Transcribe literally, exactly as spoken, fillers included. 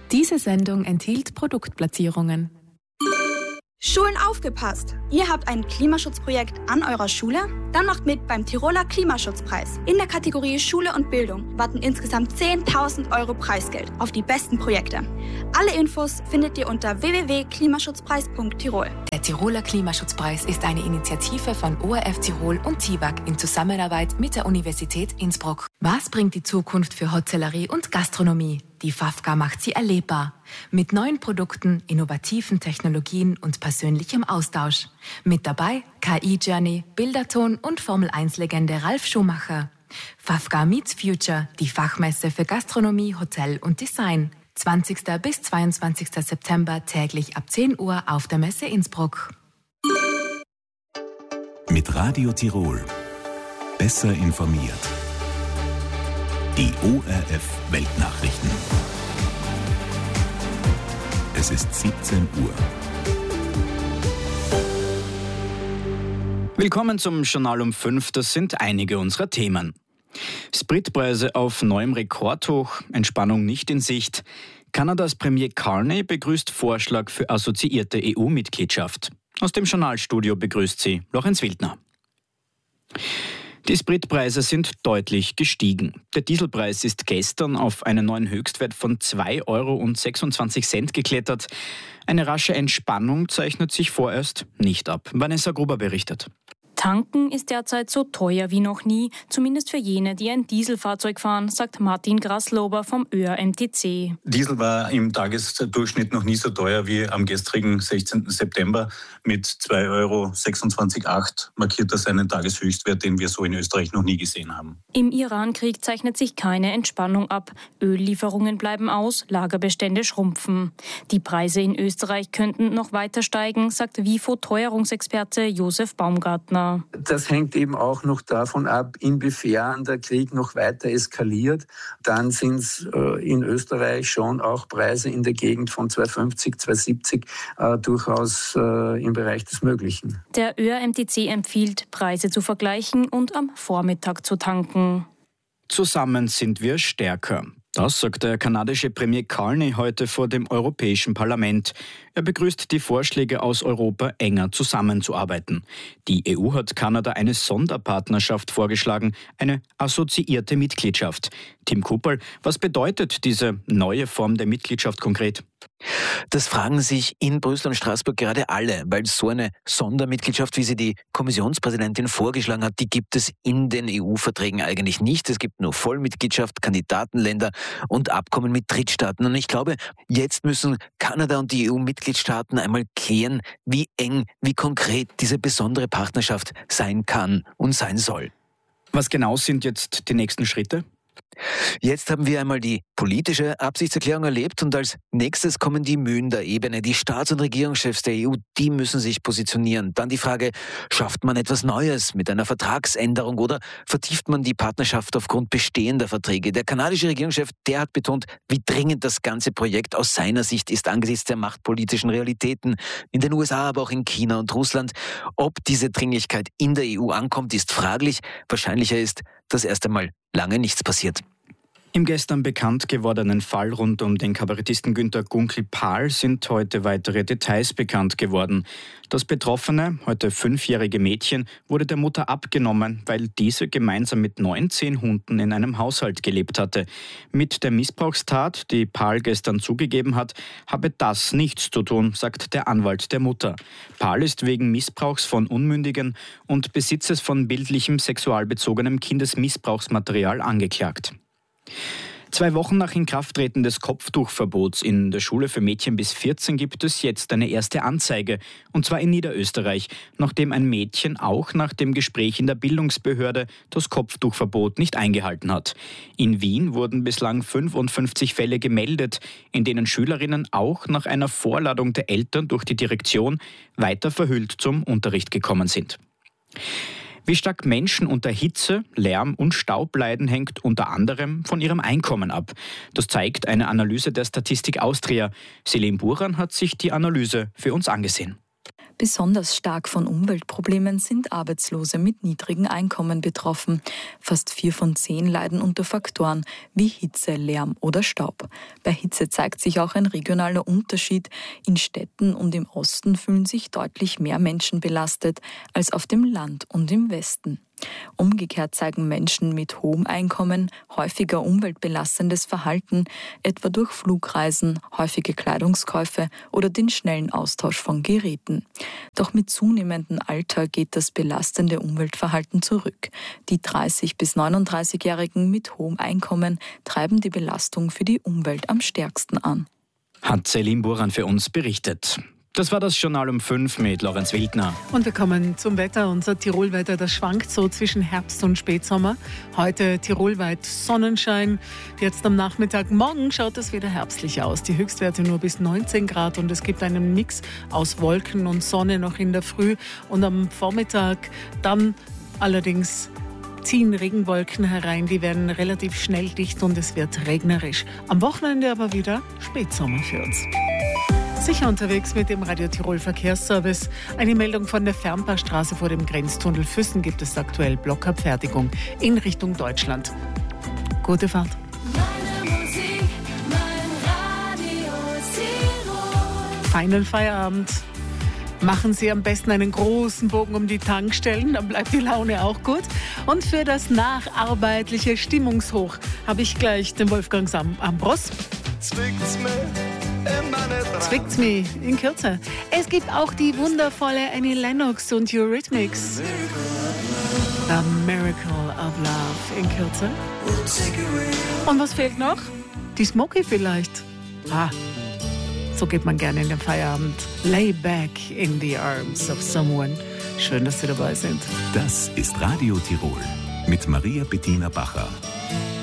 Diese Sendung enthielt Produktplatzierungen. Schulen aufgepasst! Ihr habt ein Klimaschutzprojekt an eurer Schule? Dann macht mit beim Tiroler Klimaschutzpreis. In der Kategorie Schule und Bildung warten insgesamt zehntausend Euro Preisgeld auf die besten Projekte. Alle Infos findet ihr unter w w w punkt klimaschutzpreis punkt tirol. Der Tiroler Klimaschutzpreis ist eine Initiative von O R F Tirol und T I W A G in Zusammenarbeit mit der Universität Innsbruck. Was bringt die Zukunft für Hotellerie und Gastronomie? Die Fafka macht sie erlebbar. Mit neuen Produkten, innovativen Technologien und persönlichem Austausch. Mit dabei K I-Journey, Bilderton und Formel eins Legende Ralf Schumacher. Fafka Meets Future, die Fachmesse für Gastronomie, Hotel und Design. zwanzigsten bis zweiundzwanzigsten September täglich ab zehn Uhr auf der Messe Innsbruck. Mit Radio Tirol. Besser informiert. Die O R F Weltnachrichten. Es ist siebzehn Uhr. Willkommen zum Journal um fünf. Das sind einige unserer Themen. Spritpreise auf neuem Rekordhoch, Entspannung nicht in Sicht. Kanadas Premier Carney begrüßt Vorschlag für assoziierte E U-Mitgliedschaft. Aus dem Journalstudio begrüßt sie Lorenz Wildner. Die Spritpreise sind deutlich gestiegen. Der Dieselpreis ist gestern auf einen neuen Höchstwert von zwei Euro sechsundzwanzig geklettert. Eine rasche Entspannung zeichnet sich vorerst nicht ab. Vanessa Gruber berichtet. Tanken ist derzeit so teuer wie noch nie, zumindest für jene, die ein Dieselfahrzeug fahren, sagt Martin Graslober vom Ö R M T C. Diesel war im Tagesdurchschnitt noch nie so teuer wie am gestrigen sechzehnten September. Mit zwei Euro sechsundzwanzig markiert das einen Tageshöchstwert, den wir so in Österreich noch nie gesehen haben. Im Irankrieg zeichnet sich keine Entspannung ab. Öllieferungen bleiben aus, Lagerbestände schrumpfen. Die Preise in Österreich könnten noch weiter steigen, sagt W I F O-Teuerungsexperte Josef Baumgartner. Das hängt eben auch noch davon ab, inwiefern der Krieg noch weiter eskaliert. Dann sind es äh, in Österreich schon auch Preise in der Gegend von zwei fünfzig, zwei siebzig äh, durchaus äh, im Bereich des Möglichen. Der Ö R M T C empfiehlt, Preise zu vergleichen und am Vormittag zu tanken. Zusammen sind wir stärker. Das sagt der kanadische Premier Carney heute vor dem Europäischen Parlament. Er begrüßt die Vorschläge aus Europa, enger zusammenzuarbeiten. Die E U hat Kanada eine Sonderpartnerschaft vorgeschlagen, eine assoziierte Mitgliedschaft. Tim Kupperl, was bedeutet diese neue Form der Mitgliedschaft konkret? Das fragen sich in Brüssel und Straßburg gerade alle, weil so eine Sondermitgliedschaft, wie sie die Kommissionspräsidentin vorgeschlagen hat, die gibt es in den E U-Verträgen eigentlich nicht. Es gibt nur Vollmitgliedschaft, Kandidatenländer und Abkommen mit Drittstaaten. Und ich glaube, jetzt müssen Kanada und die E U-Mitgliedstaaten einmal klären, wie eng, wie konkret diese besondere Partnerschaft sein kann und sein soll. Was genau sind jetzt die nächsten Schritte? Jetzt haben wir einmal die politische Absichtserklärung erlebt und als nächstes kommen die Mühen der Ebene. Die Staats- und Regierungschefs der E U, die müssen sich positionieren. Dann die Frage, schafft man etwas Neues mit einer Vertragsänderung oder vertieft man die Partnerschaft aufgrund bestehender Verträge? Der kanadische Regierungschef, der hat betont, wie dringend das ganze Projekt aus seiner Sicht ist angesichts der machtpolitischen Realitäten in den U S A, aber auch in China und Russland. Ob diese Dringlichkeit in der E U ankommt, ist fraglich. Wahrscheinlicher ist, dass erst einmal lange nichts passiert. Im gestern bekannt gewordenen Fall rund um den Kabarettisten Günter Gunkel-Pahl sind heute weitere Details bekannt geworden. Das betroffene, heute fünfjährige Mädchen wurde der Mutter abgenommen, weil diese gemeinsam mit neunzehn Hunden in einem Haushalt gelebt hatte. Mit der Missbrauchstat, die Pahl gestern zugegeben hat, habe das nichts zu tun, sagt der Anwalt der Mutter. Pahl ist wegen Missbrauchs von Unmündigen und Besitzes von bildlichem sexualbezogenem Kindesmissbrauchsmaterial angeklagt. Zwei Wochen nach Inkrafttreten des Kopftuchverbots in der Schule für Mädchen bis vierzehn gibt es jetzt eine erste Anzeige, und zwar in Niederösterreich, nachdem ein Mädchen auch nach dem Gespräch in der Bildungsbehörde das Kopftuchverbot nicht eingehalten hat. In Wien wurden bislang fünfundfünfzig Fälle gemeldet, in denen Schülerinnen auch nach einer Vorladung der Eltern durch die Direktion weiter verhüllt zum Unterricht gekommen sind. Wie stark Menschen unter Hitze, Lärm und Staub leiden, hängt unter anderem von ihrem Einkommen ab. Das zeigt eine Analyse der Statistik Austria. Selim Buran hat sich die Analyse für uns angesehen. Besonders stark von Umweltproblemen sind Arbeitslose mit niedrigen Einkommen betroffen. Fast vier von zehn leiden unter Faktoren wie Hitze, Lärm oder Staub. Bei Hitze zeigt sich auch ein regionaler Unterschied. In Städten und im Osten fühlen sich deutlich mehr Menschen belastet als auf dem Land und im Westen. Umgekehrt zeigen Menschen mit hohem Einkommen häufiger umweltbelastendes Verhalten, etwa durch Flugreisen, häufige Kleidungskäufe oder den schnellen Austausch von Geräten. Doch mit zunehmendem Alter geht das belastende Umweltverhalten zurück. Die dreißig- bis neununddreißigjährigen mit hohem Einkommen treiben die Belastung für die Umwelt am stärksten an. Hat Celine Buran für uns berichtet. Das war das Journal um fünf mit Lorenz Wildner. Und wir kommen zum Wetter. Unser Tirolwetter, das schwankt so zwischen Herbst und Spätsommer. Heute tirolweit Sonnenschein. Jetzt am Nachmittag. Morgen schaut es wieder herbstlich aus. Die Höchstwerte nur bis neunzehn Grad und es gibt einen Mix aus Wolken und Sonne noch in der Früh. Und am Vormittag dann allerdings ziehen Regenwolken herein. Die werden relativ schnell dicht und es wird regnerisch. Am Wochenende aber wieder Spätsommer für uns. Sicher unterwegs mit dem Radio Tirol Verkehrsservice. Eine Meldung von der Fernpassstraße vor dem Grenztunnel Füssen gibt es aktuell Blockabfertigung in Richtung Deutschland. Gute Fahrt. Meine Musik, mein Radio Tirol. Feinen Feierabend. Machen Sie am besten einen großen Bogen um die Tankstellen, dann bleibt die Laune auch gut. Und für das nacharbeitliche Stimmungshoch habe ich gleich den Wolfgang Sam Ambros. Zwickt's mir. Zwickt's me in Kürze. Es gibt auch die wundervolle Annie Lennox und Eurythmics. The Miracle of Love in Kürze. Und was fehlt noch? Die Smokey vielleicht. Ah, so geht man gerne in den Feierabend. Lay back in the arms of someone. Schön, dass Sie dabei sind. Das ist Radio Tirol mit Maria Bettina Bacher.